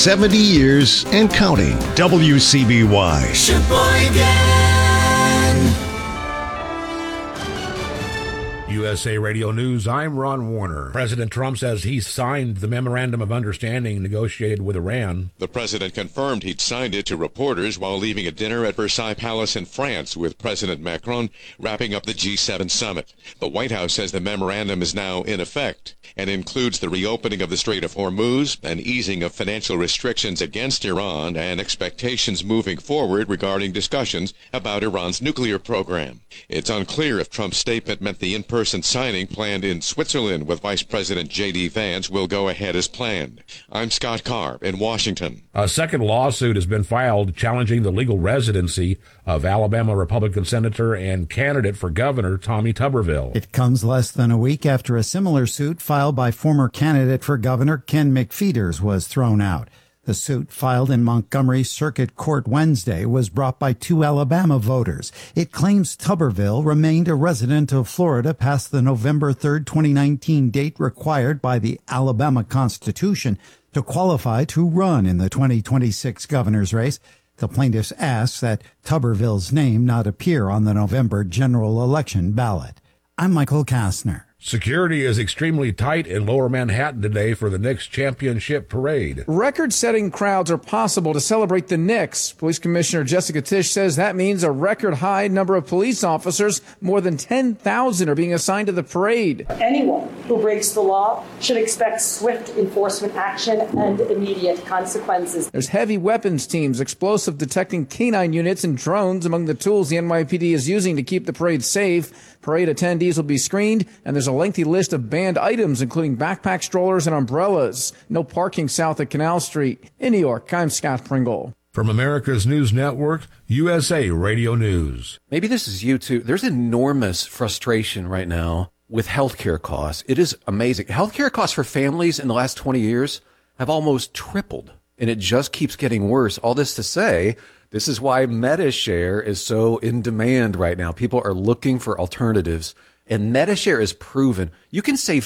70 years and counting. WCBY. Sheboygan. USA Radio News, I'm Ron Warner. President Trump says he signed the Memorandum of Understanding negotiated with Iran. The president confirmed he'd signed it to reporters while leaving a dinner at Versailles Palace in France with President Macron, wrapping up the G7 summit. The White House says the memorandum is now in effect and includes the reopening of the Strait of Hormuz, an easing of financial restrictions against Iran, and expectations moving forward regarding discussions about Iran's nuclear program. It's unclear if Trump's statement meant the in-person signing planned in Switzerland with Vice President J.D. Vance will go ahead as planned. I'm Scott Carr in Washington. A second lawsuit has been filed challenging the legal residency of Alabama Republican Senator and candidate for governor Tommy Tuberville. It comes less than a week after a similar suit filed by former candidate for governor Ken McFeeters was thrown out. The suit, filed in Montgomery Circuit Court Wednesday, was brought by 2 Alabama voters. It claims Tuberville remained a resident of Florida past the November 3, 2019 date required by the Alabama Constitution to qualify to run in the 2026 governor's race. The plaintiffs asked that Tuberville's name not appear on the November general election ballot. I'm Michael Kastner. Security is extremely tight in Lower Manhattan today for the Knicks championship parade. Record-setting crowds are possible to celebrate the Knicks. Police Commissioner Jessica Tisch says that means a record-high number of police officers, more than 10,000, are being assigned to the parade. Anyone who breaks the law should expect swift enforcement action and immediate consequences. There's heavy weapons teams, explosive detecting canine units, and drones among the tools the NYPD is using to keep the parade safe. Parade attendees will be screened, and there's a lengthy list of banned items, including backpack strollers and umbrellas. No parking south of Canal Street. In New York, I'm Scott Pringle. From America's News Network, USA Radio News. Maybe this is you too. There's enormous frustration right now with healthcare costs. It is amazing. Healthcare costs for families in the last 20 years have almost tripled, and it just keeps getting worse. All this to say, this is why MediShare is so in demand right now. People are looking for alternatives, and MediShare is proven you can save